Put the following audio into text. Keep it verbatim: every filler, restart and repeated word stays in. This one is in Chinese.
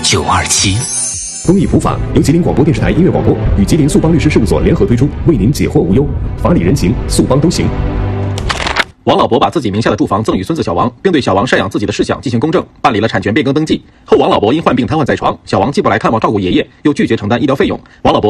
九二七。 公益普法由吉林广播电视台音乐广播与吉林速邦律师事务所联合推出，为您解惑无忧，法理人情，速邦都行。 王老伯把自己名下的住房赠与孙子小王，并对小王赡养自己的事项进行公证，办理了产权变更登记。后王老伯因患病瘫痪在床，小王既不来看望照顾爷爷，又拒绝承担医疗费用，王老伯